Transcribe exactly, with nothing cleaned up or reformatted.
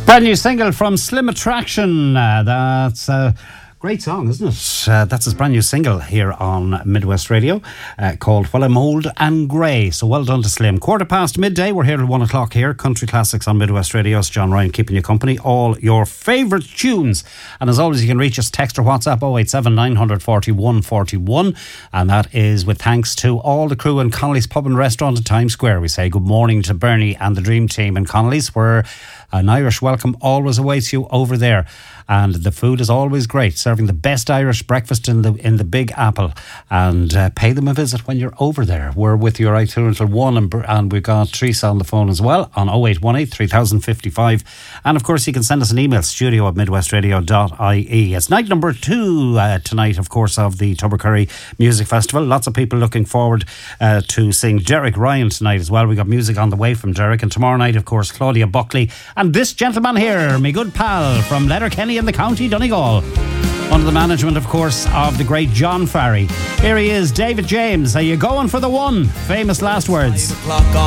Brand new single from Slim Attraction. Uh, that's a great song, isn't it? Uh, that's his brand new single here on Midwest Radio uh, called Well I'm Old and Grey. So well done to Slim. Quarter past midday. We're here at one o'clock here. Country Classics on Midwest Radio. It's John Ryan keeping you company. All your favourite tunes. And as always, you can reach us text or WhatsApp oh eight seven nine four one four one. And that is with thanks to all the crew in Connolly's Pub and Restaurant in Times Square. We say good morning to Bernie and the Dream Team in Connolly's, where an Irish welcome always awaits you over there. And the food is always great, serving the best Irish breakfast in the in the Big Apple. And uh, pay them a visit when you're over there. We're with you right through until one, and, and we've got Teresa on the phone as well on oh eight one eight, three thousand fifty-five. And of course, you can send us an email, studio at midwestradio dot I E. It's night number two uh, tonight, of course, of the Tubbercurry Music Festival. Lots of people looking forward uh, to seeing Derek Ryan tonight as well. We got music on the way from Derek. And tomorrow night, of course, Claudia Buckley. And this gentleman here, my good pal from Letterkenny in the County Donegal, under the management, of course, of the great John Farry. Here he is, David James. Are you going for the one? Famous last words.